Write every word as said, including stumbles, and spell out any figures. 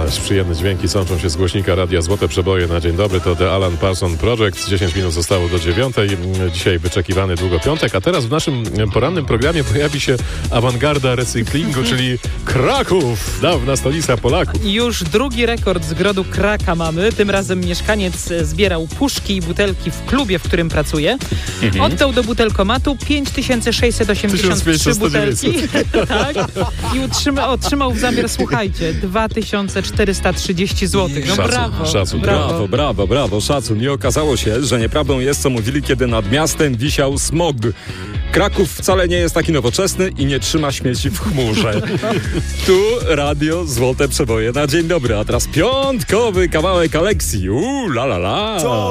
Ależ przyjemne dźwięki sączą się z głośnika Radia Złote Przeboje na dzień dobry. To The Alan Parsons Project. dziesięć minut zostało do dziewiątej. Dzisiaj wyczekiwany długo piątek, a teraz w naszym porannym programie pojawi się awangarda recyklingu, czyli Kraków, dawna stolica Polaków. Już drugi rekord z grodu Kraka mamy. Tym razem mieszkaniec zbierał puszki i butelki w klubie, w którym pracuje. Mhm. Oddał do butelkomatu pięć tysięcy sześćset osiemdziesiąt trzy butelki. Tak. I utrzyma, otrzymał w zamiar, słuchajcie, dwa tysiące czterysta trzydzieści złotych. No szacun, brawo, szacun. brawo. Brawo, brawo, brawo, szacun. I okazało się, że nieprawdą jest, co mówili, kiedy nad miastem wisiał smog. Kraków wcale nie jest taki nowoczesny i nie trzyma śmieci w chmurze. Tu Radio Złote Przeboje na dzień dobry, a teraz piątkowy kawałek Aleksji. Uuu, la la la.